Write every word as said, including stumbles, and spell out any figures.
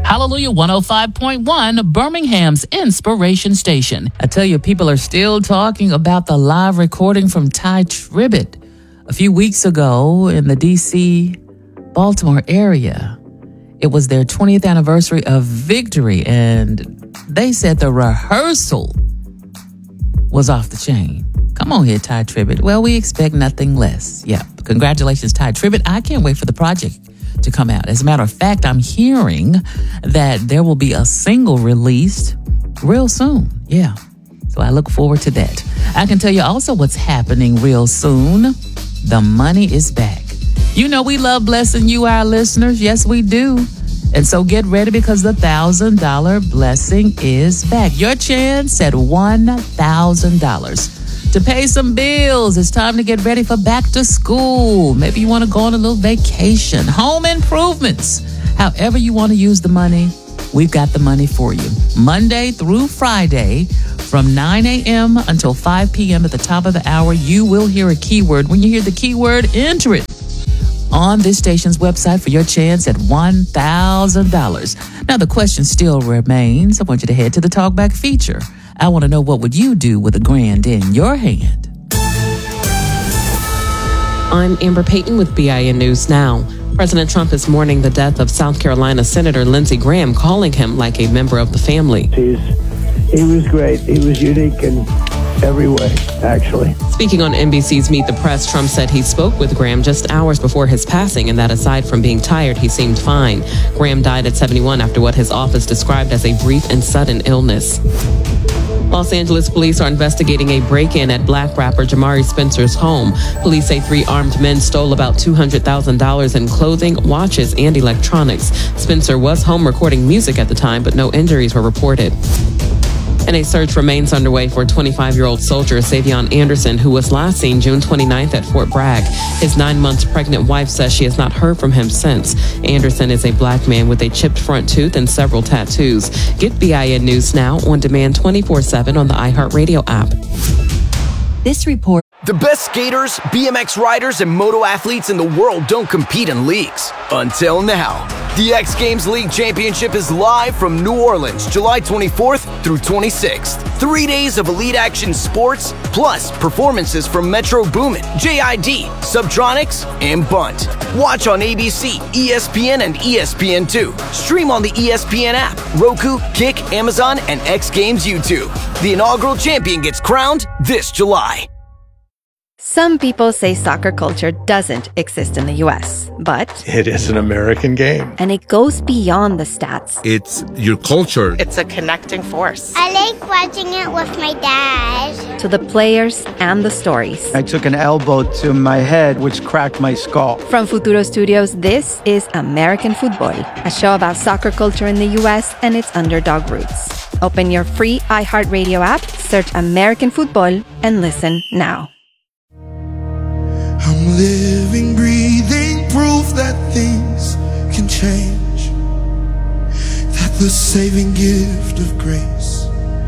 Hallelujah one oh five point one, Birmingham's Inspiration Station. I tell you, people are still talking about the live recording from Ty Tribbett a few weeks ago in the D C, Baltimore area. It was their twentieth anniversary of victory, and they said the rehearsal was off the chain. Come on here, Ty Tribbett. Well, we expect nothing less. Yeah, congratulations, Ty Tribbett. I can't wait for the project to come out. As a matter of fact, I'm hearing that there will be a single released real soon. Yeah, so I look forward to that. I can tell you also what's happening real soon. The money is back. You know we love blessing you, our listeners. Yes, we do. And so get ready because the one thousand dollars blessing is back. Your chance at one thousand dollars to pay some bills. It's time to get ready for back to school. Maybe you want to go on a little vacation, home improvements. However you want to use the money, we've got the money for you. Monday through Friday from nine a.m. until five p.m. at the top of the hour, you will hear a keyword. When you hear the keyword, enter it on this station's website for your chance at one thousand dollars. Now, the question still remains. I want you to head to the Talkback feature. I want to know, what would you do with a grand in your hand? I'm Amber Payton with B I N News Now. President Trump is mourning the death of South Carolina Senator Lindsey Graham, calling him like a member of the family. He's, he was great. He was unique in every way, actually. Speaking on N B C's Meet the Press, Trump said he spoke with Graham just hours before his passing and that aside from being tired, he seemed fine. Graham died at seventy-one after what his office described as a brief and sudden illness. Los Angeles police are investigating a break-in at black rapper Jamari Spencer's home. Police say three armed men stole about two hundred thousand dollars in clothing, watches, and electronics. Spencer was home recording music at the time, but no injuries were reported. And a search remains underway for twenty-five-year-old soldier Savion Anderson, who was last seen June twenty-ninth at Fort Bragg. His nine months pregnant wife says she has not heard from him since. Anderson is a black man with a chipped front tooth and several tattoos. Get B I N News Now on demand twenty-four seven on the iHeartRadio app. This report. The best skaters, B M X riders, and moto athletes in the world don't compete in leagues. Until now. The X Games League Championship is live from New Orleans, July twenty-fourth through twenty-sixth. Three days of elite action sports, plus performances from Metro Boomin, J I D, Subtronics, and Bunt. Watch on A B C, E S P N, and E S P N two. Stream on the E S P N app, Roku, Kick, Amazon, and X Games YouTube. The inaugural champion gets crowned this July. Some people say soccer culture doesn't exist in the U S, but it is an American game. And it goes beyond the stats. It's your culture. It's a connecting force. I like watching it with my dad. To the players and the stories. I took an elbow to my head, which cracked my skull. From Futuro Studios, this is American Football, a show about soccer culture in the U S and its underdog roots. Open your free iHeartRadio app, search American Football, and listen now. I'm living, breathing proof that things can change, that the saving gift of grace